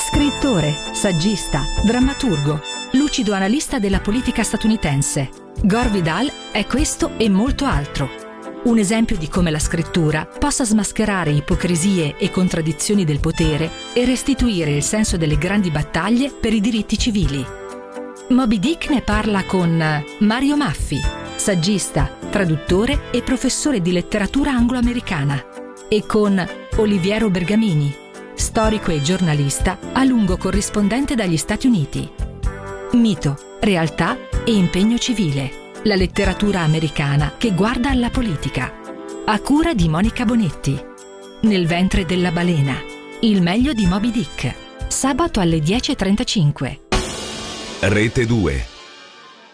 Scrittore, saggista, drammaturgo, lucido analista della politica statunitense, Gore Vidal è questo e molto altro. Un esempio di come la scrittura possa smascherare ipocrisie e contraddizioni del potere e restituire il senso delle grandi battaglie per i diritti civili. Moby Dick ne parla con Mario Maffi, saggista, traduttore e professore di letteratura anglo-americana, e con Oliviero Bergamini, storico e giornalista a lungo corrispondente dagli Stati Uniti. Mito, realtà e impegno civile. La letteratura americana che guarda alla politica. A cura di Monica Bonetti. Nel ventre della balena. Il meglio di Moby Dick. Sabato alle 10:35. Rete 2.